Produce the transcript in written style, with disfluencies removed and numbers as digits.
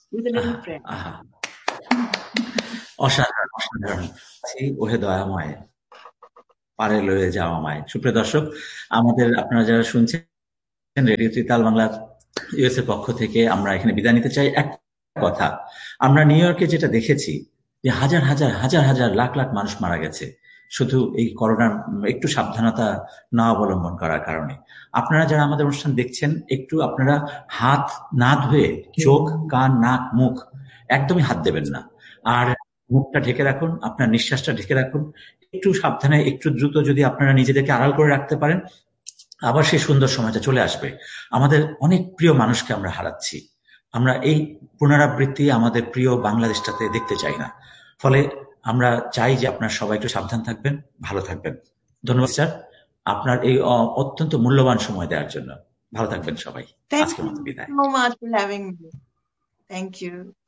with a little আহা prayer. আহা অসাধারণ অসাধারণ। ওহে দয়াময় পারে লয়ে যাওয়া মায়। সুপ্রিয় দর্শক, আপনারা যারা শুনছেন রেডিও ত্রিতাল বাংলা ইউএস এর পক্ষ থেকে আমরা এখানে বিদায় নিতে চাই। এক কথা, আমরা নিউ ইয়র্কে যেটা দেখেছি যে হাজার হাজার হাজার হাজার লাখ লাখ মানুষ মারা গেছে শুধু এই করোনার একটু সাবধানতা না অবলম্বন করার কারণে। আপনারা যারা আমাদের অনুষ্ঠান দেখছেন, একটু আপনারা হাত না ধুয়ে চোখ, কান, নাক, মুখ একদমই হাত দেবেন না। আর মুখটা ঢেকে রাখুন, আপনার নিঃশ্বাসটা ঢেকে রাখুন। একটু সাবধানে, একটু দ্রুত যদি আপনারা নিজেদেরকে আড়াল করে রাখতে পারেন, আবার সেই সুন্দর সময়টা চলে আসবে। আমাদের অনেক প্রিয় মানুষকে আমরা হারাচ্ছি। আমরা এই পুনরাবৃত্তি আমাদের প্রিয় বাংলাদেশটাতে দেখতে চাই না। ফলে আমরা চাই যে আপনার সবাই একটু সাবধান থাকবেন, ভালো থাকবেন। ধন্যবাদ স্যার, আপনার এই অত্যন্ত মূল্যবান সময় দেওয়ার জন্য। ভালো থাকবেন সবাই। Thank আজকের মতো you বিদায়। so much for having me. Thank you.